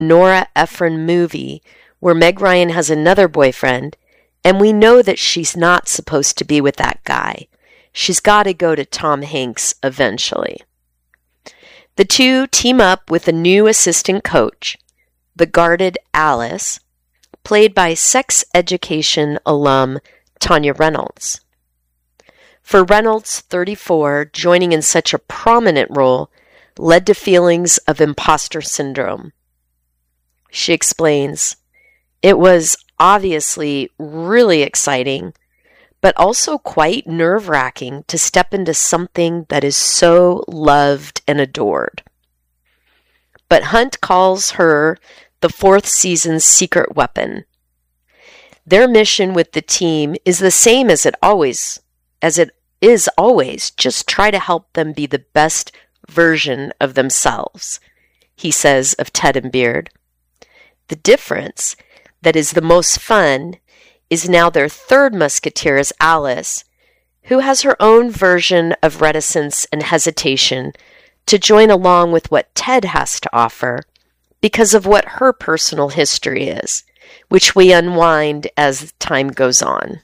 Nora Ephron movie where Meg Ryan has another boyfriend, and we know that she's not supposed to be with that guy. She's got to go to Tom Hanks eventually. The two team up with a new assistant coach, the guarded Alice, played by sex education alum Tanya Reynolds. For Reynolds, 34, joining in such a prominent role led to feelings of imposter syndrome. She explains, "It was obviously really exciting, but also quite nerve-wracking to step into something that is so loved and adored." But Hunt calls her the fourth season's secret weapon. Their mission with the team is the same as it is always, just try to help them be the best version of themselves, he says of Ted and Beard. The difference that is the most fun is now their third musketeer is Alice, who has her own version of reticence and hesitation to join along with what Ted has to offer because of what her personal history is, which we unwind as time goes on.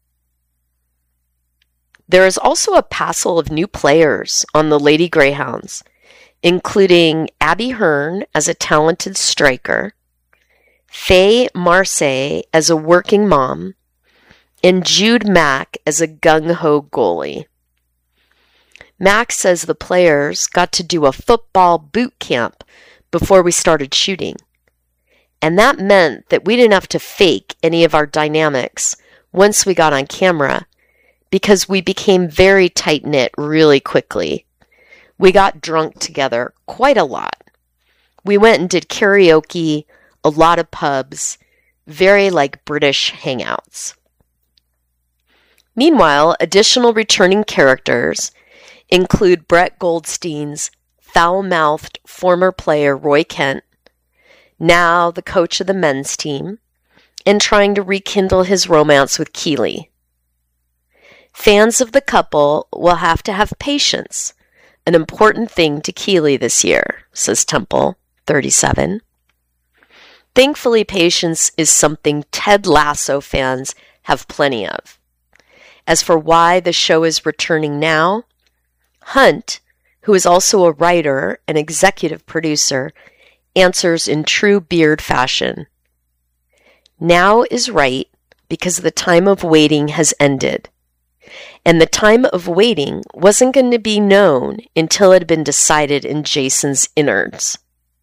There is also a passel of new players on the Lady Greyhounds, including Abby Hearn as a talented striker, Faye Marsay as a working mom, and Jude Mack as a gung-ho goalie. Mack says the players got to do a football boot camp before we started shooting, and that meant that we didn't have to fake any of our dynamics once we got on camera because we became very tight-knit really quickly. We got drunk together quite a lot. We went and did karaoke, a lot of pubs, very like British hangouts. Meanwhile, additional returning characters include Brett Goldstein's foul-mouthed former player Roy Kent, now the coach of the men's team, and trying to rekindle his romance with Keeley. Fans of the couple will have to have patience, an important thing to Keeley this year, says Temple, 37. Thankfully, patience is something Ted Lasso fans have plenty of. As for why the show is returning now, Hunt, who is also a writer and executive producer, answers in true Beard fashion. Now is right because the time of waiting has ended. And the time of waiting wasn't going to be known until it had been decided in Jason's innards.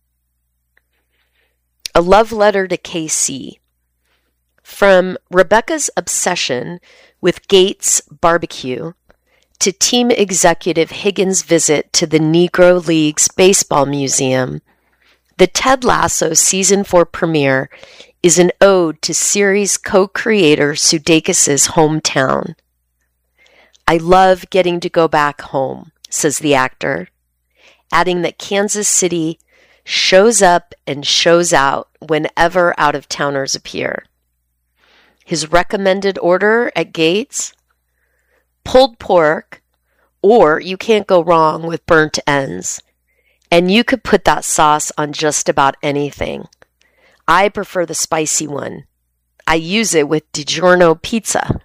A love letter to KC. From Rebecca's obsession with Gates Barbecue to team executive Higgins' visit to the Negro Leagues Baseball Museum, the Ted Lasso Season 4 premiere is an ode to series co-creator Sudeikis' hometown. "I love getting to go back home," says the actor, adding that Kansas City shows up and shows out whenever out-of-towners appear. His recommended order at Gates? Pulled pork, or you can't go wrong with burnt ends. And you could put that sauce on just about anything. I prefer the spicy one. I use it with DiGiorno pizza.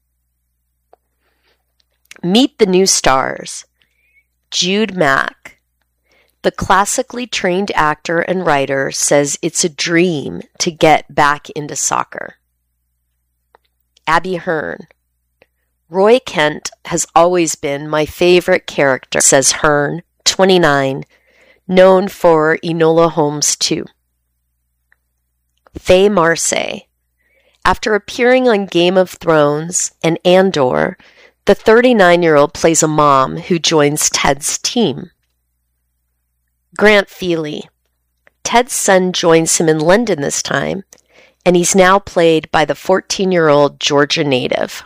Meet the new stars. Jude Mack. The classically trained actor and writer says it's a dream to get back into soccer. Abby Hearn. Roy Kent has always been my favorite character, says Hearn, 29, known for Enola Holmes 2. Faye Marsay. After appearing on Game of Thrones and Andor, the 39-year-old plays a mom who joins Ted's team. Grant Feely. Ted's son joins him in London this time, and he's now played by the 14-year-old Georgia native.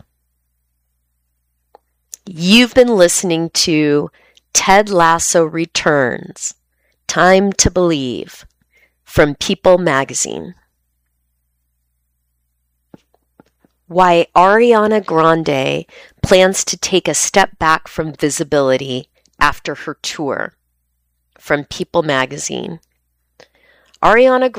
You've been listening to Ted Lasso Returns, Time to Believe, from People magazine. Why Ariana Grande plans to take a step back from visibility after her tour, from People magazine. Ariana